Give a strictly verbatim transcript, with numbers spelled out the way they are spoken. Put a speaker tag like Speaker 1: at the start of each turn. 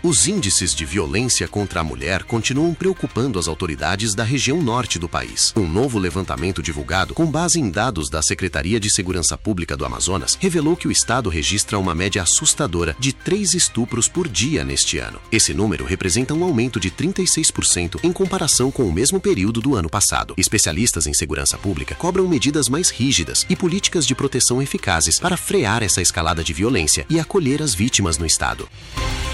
Speaker 1: Os índices de violência contra a mulher continuam preocupando as autoridades da região norte do país. Um novo levantamento divulgado com base em dados da Secretaria de Segurança Pública do Amazonas revelou que o estado registra uma média assustadora de três estupros por dia neste ano. Esse número representa um aumento de trinta e seis por cento em comparação com o mesmo período do ano passado. Especialistas em segurança pública cobram medidas mais rígidas e políticas de proteção eficazes para frear essa escalada de violência e acolher as vítimas no estado.